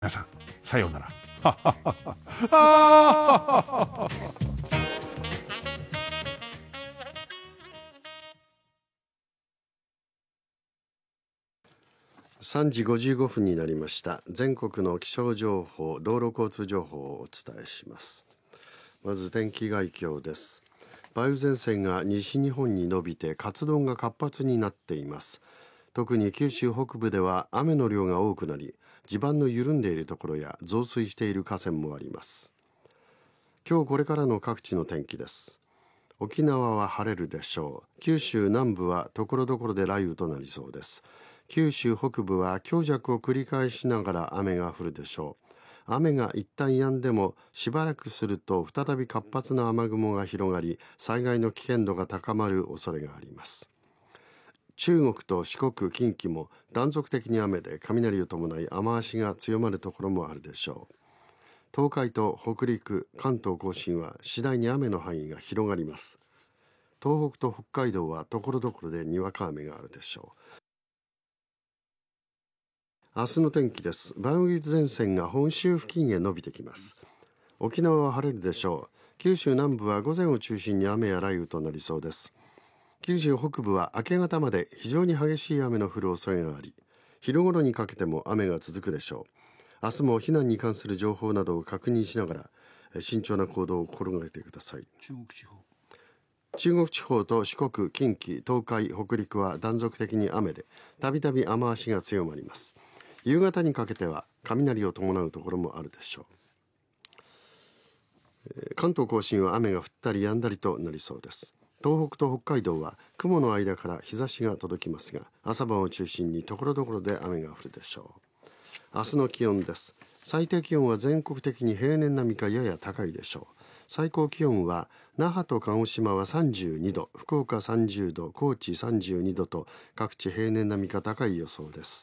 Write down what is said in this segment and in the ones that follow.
皆さん、さようなら。あ 3時55分になりました。全国の気象情報、道路交通情報をお伝えします。まず天気概況です。梅雨前線が西日本に伸びて活動が活発になっています。特に九州北部では雨の量が多くなり、地盤の緩んでいるところや増水している河川もあります。今日これからの各地の天気です。沖縄は晴れるでしょう。九州南部はところどころで雷雨となりそうです。九州北部は強弱を繰り返しながら雨が降るでしょう。雨が一旦止んでもしばらくすると再び活発な雨雲が広がり、災害の危険度が高まる恐れがあります。中国と四国、近畿も断続的に雨で雷を伴い雨足が強まるところもあるでしょう。東海と北陸、関東甲信は次第に雨の範囲が広がります。東北と北海道はところどころでにわか雨があるでしょう。明日の天気です。梅雨前線が本州付近へ伸びてきます。沖縄は晴れるでしょう。九州南部は午前を中心に雨や雷雨となりそうです。九州北部は明け方まで非常に激しい雨の降る恐れがあり、昼頃にかけても雨が続くでしょう。明日も避難に関する情報などを確認しながら慎重な行動を心がけてください。中国地方と四国、近畿、東海、北陸は断続的に雨で、たびたび雨足が強まります。夕方にかけては雷を伴うところもあるでしょう。関東甲信は雨が降ったり止んだりとなりそうです。東北と北海道は雲の間から日差しが届きますが、朝晩を中心にところどころで雨が降るでしょう。明日の気温です。最低気温は全国的に平年並みかやや高いでしょう。最高気温は那覇と鹿児島は32度、福岡30度、高知32度と各地平年並みか高い予想です。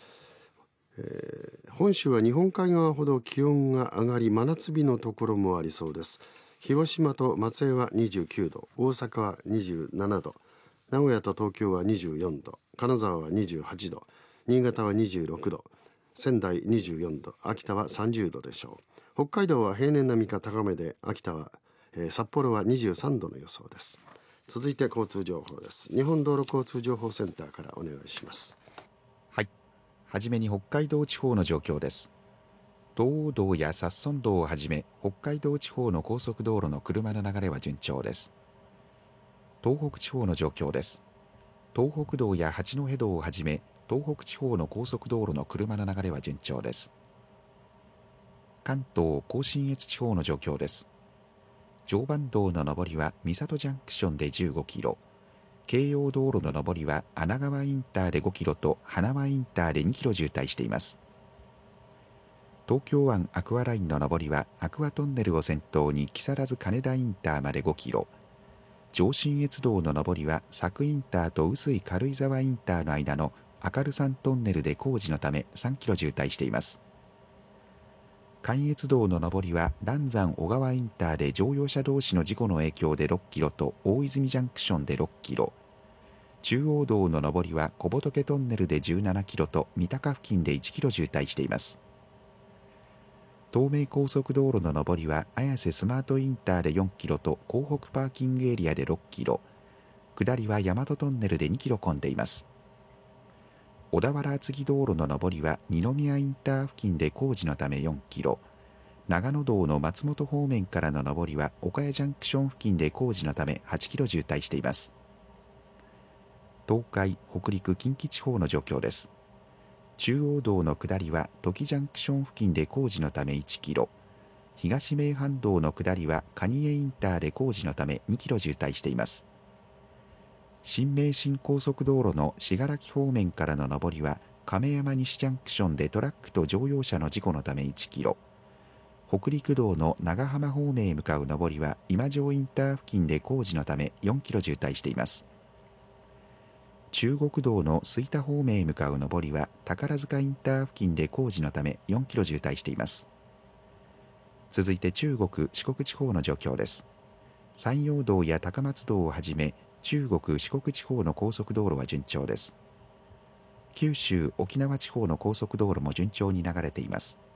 本州は日本海側ほど気温が上がり真夏日のところもありそうです。広島と松江は29度、大阪は27度、名古屋と東京は24度、金沢は28度、新潟は26度、仙台24度、秋田は30度でしょう。北海道は平年並みか高めで、秋田は、札幌は23度の予想です。続いて交通情報です。日本道路交通情報センターからお願いします。 はい、はじめに北海道地方の状況です。東央道や札村道をはじめ北海道地方の高速道路の車の流れは順調です。東北地方の状況です。東北道や八戸道をはじめ東北地方の高速道路の車の流れは順調です。関東甲信越地方の状況です。常磐道の上りは三郷ジャンクションで15キロ、京葉道路の上りは穴川インターで5キロと花輪インターで2キロ渋滞しています。東京湾アクアラインの上りはアクアトンネルを先頭に木更津金田インターまで5キロ、上信越道の上りは佐久インターと碓井軽井沢インターの間の明る山トンネルで工事のため3キロ渋滞しています。関越道の上りは嵐山小川インターで乗用車同士の事故の影響で6キロと大泉ジャンクションで6キロ、中央道の上りは小仏トンネルで17キロと三鷹付近で1キロ渋滞しています。東名高速道路の上りは綾瀬スマートインターで4キロと港北パーキングエリアで6キロ、下りは大和トンネルで2キロ混んでいます。小田原厚木道路の上りは二宮インター付近で工事のため4キロ、長野道の松本方面からの上りは岡谷ジャンクション付近で工事のため8キロ渋滞しています。東海、北陸、近畿地方の状況です。中央道の下りは土岐ジャンクション付近で工事のため1キロ、東名阪道の下りは蟹江インターで工事のため2キロ渋滞しています。新名神高速道路の信楽方面からの上りは亀山西ジャンクションでトラックと乗用車の事故のため1キロ、北陸道の長浜方面へ向かう上りは今城インター付近で工事のため4キロ渋滞しています。中国道の吹田方面へ向かう上りは宝塚インター付近で工事のため4キロ渋滞しています。続いて中国四国地方の状況です。山陽道や高松道をはじめ中国四国地方の高速道路は順調です。九州沖縄地方の高速道路も順調に流れています。